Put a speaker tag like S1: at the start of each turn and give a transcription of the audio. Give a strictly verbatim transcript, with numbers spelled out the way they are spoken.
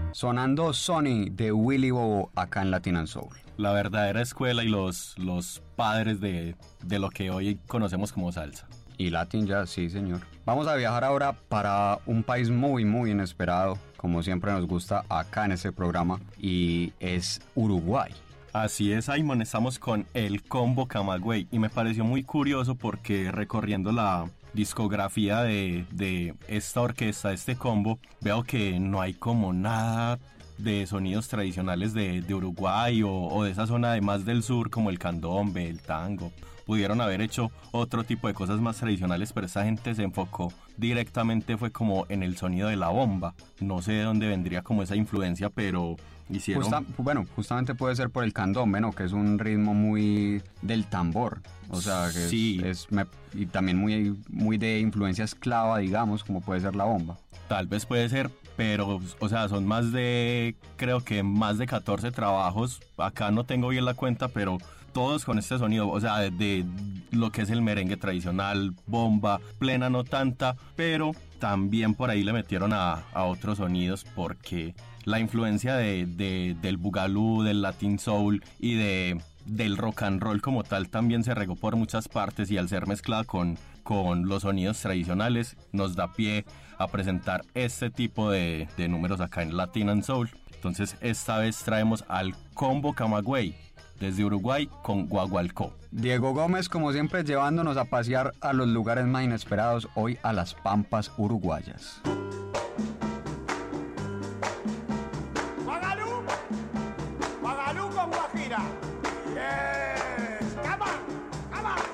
S1: Sonando Sony de Willy Bobo acá en Latin and Soul.
S2: La verdadera escuela y los, los padres de, de lo que hoy conocemos como salsa.
S1: Y Latin Jazz, sí señor. Vamos a viajar ahora para un país muy muy inesperado, como siempre nos gusta acá en este programa, y es Uruguay.
S2: Así es, Simon, estamos con el Combo Camagüey y me pareció muy curioso porque recorriendo la discografía de, de esta orquesta, este combo, veo que no hay como nada de sonidos tradicionales de, de Uruguay o, o de esa zona de más del sur como el candombe, el tango. Pudieron haber hecho otro tipo de cosas más tradicionales, pero esta gente se enfocó directamente, fue como en el sonido de la bomba. No sé de dónde vendría como esa influencia, pero hicieron...
S1: Justa, bueno, justamente puede ser por el candombe, ¿no? Que es un ritmo muy del tambor. O sea, que
S2: sí.
S1: es, es me, y también muy, muy de influencia esclava, digamos, como puede ser la bomba.
S2: Tal vez puede ser, pero, o sea, son más de, creo que más de catorce trabajos. Acá no tengo bien la cuenta, pero todos con este sonido, o sea, de, de lo que es el merengue tradicional, bomba, plena no tanta, pero también por ahí le metieron a, a otros sonidos porque la influencia de, de, del bugalú, del latin soul y de, del rock and roll como tal también se regó por muchas partes, y al ser mezclada con, con los sonidos tradicionales nos da pie a presentar este tipo de, de números acá en Latin and Soul. Entonces esta vez traemos al Combo Camagüey desde Uruguay con Guagualcó.
S1: Diego Gómez, como siempre, llevándonos a pasear a los lugares más inesperados, hoy a las pampas uruguayas.